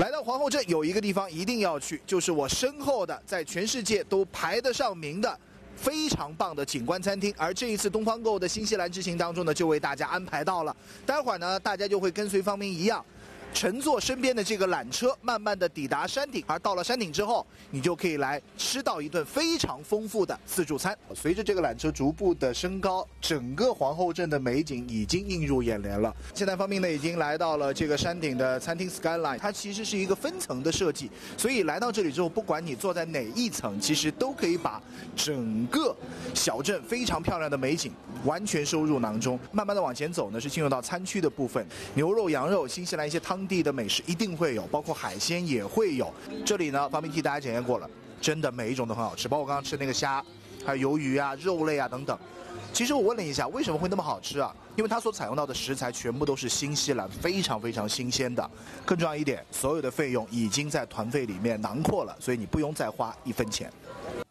来到皇后镇有一个地方一定要去，就是我身后的在全世界都排得上名的非常棒的景观餐厅。而这一次东方购的新西兰之行当中呢，就为大家安排到了。待会儿呢，大家就会跟随方明一样，乘坐身边的这个缆车，慢慢的抵达山顶。而到了山顶之后，你就可以来吃到一顿非常丰富的自助餐。随着这个缆车逐步的升高，整个皇后镇的美景已经映入眼帘了。现在方面呢，已经来到了这个山顶的餐厅 Skyline， 它其实是一个分层的设计，所以来到这里之后，不管你坐在哪一层，其实都可以把整个小镇非常漂亮的美景完全收入囊中。慢慢的往前走呢，是进入到餐区的部分，牛肉、羊肉、新西兰一些汤地的美食一定会有，包括海鲜也会有。这里呢，方便替大家检验过了，真的每一种都很好吃，包括我刚刚吃那个虾，还有鱿鱼啊、肉类啊等等。其实我问了一下，为什么会那么好吃啊？因为它所采用到的食材全部都是新西兰非常非常新鲜的。更重要一点，所有的费用已经在团费里面囊括了，所以你不用再花1分钱。